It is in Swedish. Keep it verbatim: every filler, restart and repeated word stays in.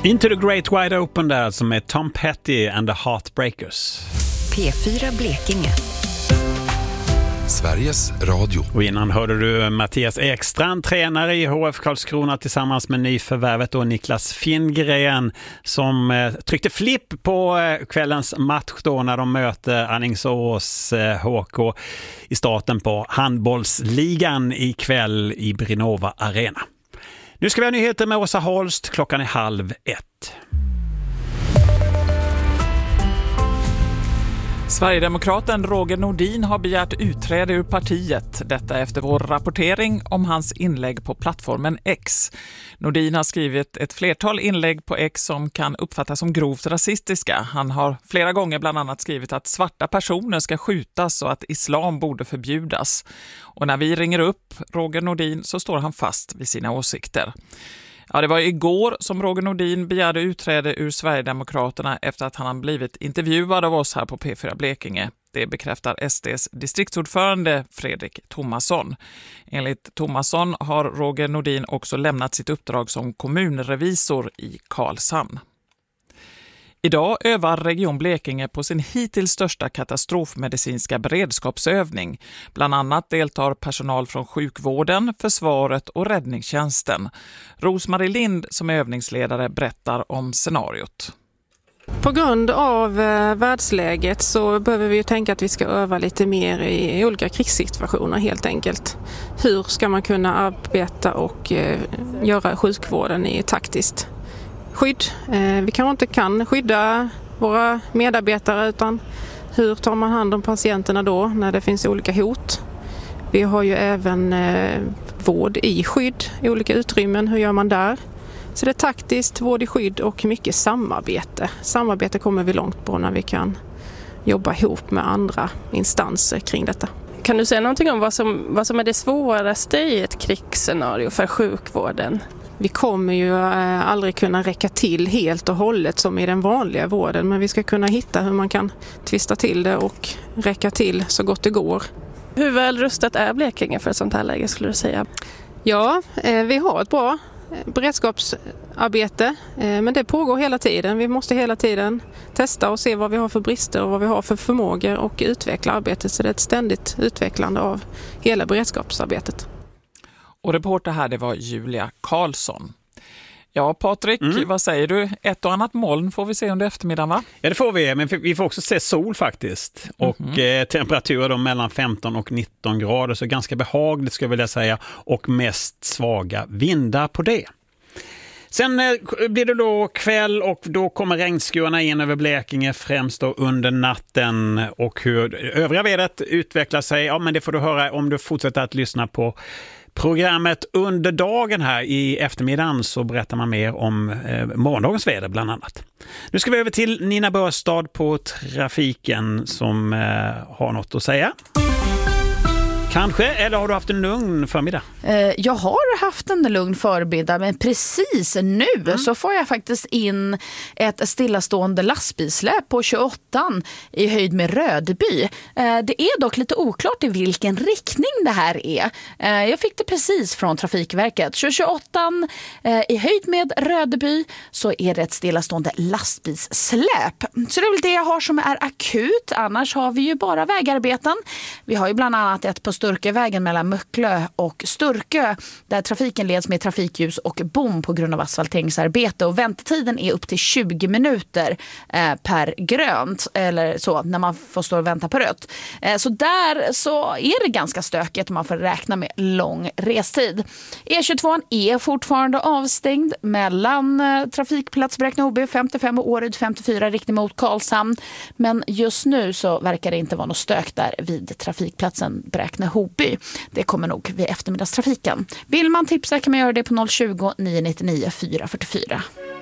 Into the Great Wide Open där, som är Tom Petty and the Heartbreakers. P fyra Blekinge. Sveriges Radio. Och innan hörde du Mattias Ekstrand, tränare i H F Karlskrona, tillsammans med nyförvärvet och Niklas Finngren, som eh, tryckte flipp på eh, kvällens match då när de möter Alingsås eh, H K i starten på handbollsligan ikväll i Brinova Arena. Nu ska vi ha nyheter med Åsa Holst. Klockan är halv ett. Sverigedemokraten Roger Nordin har begärt utträde ur partiet. Detta efter vår rapportering om hans inlägg på plattformen X. Nordin har skrivit ett flertal inlägg på X som kan uppfattas som grovt rasistiska. Han har flera gånger bland annat skrivit att svarta personer ska skjutas och att islam borde förbjudas. Och när vi ringer upp Roger Nordin så står han fast vid sina åsikter. Ja, det var igår som Roger Nordin begärde utträde ur Sverigedemokraterna efter att han har blivit intervjuad av oss här på P fyra Blekinge. Det bekräftar S D:s distriktsordförande Fredrik Thomasson. Enligt Thomasson har Roger Nordin också lämnat sitt uppdrag som kommunrevisor i Karlshamn. Idag övar Region Blekinge på sin hittills största katastrofmedicinska beredskapsövning. Bland annat deltar personal från sjukvården, försvaret och räddningstjänsten. Rosmarie Lind som är övningsledare berättar om scenariot. På grund av eh, världsläget så behöver vi ju tänka att vi ska öva lite mer i, i olika krigssituationer helt enkelt. Hur ska man kunna arbeta och eh, göra sjukvården i taktiskt skydd? Eh, vi kanske inte kan skydda våra medarbetare, utan hur tar man hand om patienterna då när det finns olika hot? Vi har ju även eh, vård i skydd i olika utrymmen. Hur gör man där? Så det är taktiskt, vård i skydd och mycket samarbete. Samarbete kommer vi långt på när vi kan jobba ihop med andra instanser kring detta. Kan du säga någonting om vad som, vad som är det svåraste i ett krigsscenario för sjukvården? Vi kommer ju aldrig kunna räcka till helt och hållet som i den vanliga vården, men vi ska kunna hitta hur man kan twista till det och räcka till så gott det går. Hur väl rustat är Blekinge för ett sånt här läge, skulle du säga? Ja, vi har ett bra beredskapsarbete, men det pågår hela tiden. Vi måste hela tiden testa och se vad vi har för brister och vad vi har för förmågor och utveckla arbetet, så det är ett ständigt utvecklande av hela beredskapsarbetet. Och reporter här, det var Julia Karlsson. Ja, Patrik, mm. vad säger du? Ett och annat moln får vi se under eftermiddagen, va? Ja, det får vi, men vi får också se sol faktiskt. Mm-hmm. Och eh, temperaturer då mellan femton och nitton grader, så ganska behagligt ska jag vilja säga. Och mest svaga vindar på det. Sen eh, blir det då kväll och då kommer regnskurarna in över Blekinge, främst då under natten. Och hur övriga vädret utvecklar sig, ja, men det får du höra om du fortsätter att lyssna på programmet under dagen här. I eftermiddagen så berättar man mer om eh, morgondagens väder bland annat. Nu ska vi över till Nina Börstad på trafiken som eh, har något att säga. Kanske, eller har du haft en lugn förmiddag? Jag har haft en lugn förmiddag, men precis nu mm. så får jag faktiskt in ett stillastående lastbilsläp på tjugoåttan i höjd med Rödeby. Det är dock lite oklart i vilken riktning det här är. Jag fick det precis från Trafikverket. tjugoåttan i höjd med Rödeby så är det ett stillastående lastbilsläp. Så det är väl det jag har som är akut. Annars har vi ju bara vägarbeten. Vi har ju bland annat ett på Sturkövägen mellan Möcklö och Sturkö där trafiken leds med trafikljus och bom på grund av asfalteringsarbete, och väntetiden är upp till tjugo minuter eh, per grönt eller så när man får stå och vänta på rött. Eh, så där så är det ganska stökigt och man får räkna med lång restid. E tjugotvå är fortfarande avstängd mellan eh, trafikplats Bräkne-Hoby femtiofem och Åryd femtiofyra riktning mot Karlshamn, men just nu så verkar det inte vara något stök där vid trafikplatsen Bräkne-Hoby. Det kommer nog vid eftermiddagstrafiken. Vill man tipsa kan man göra det på noll tjugo, nio nio nio, fyra fyra fyra.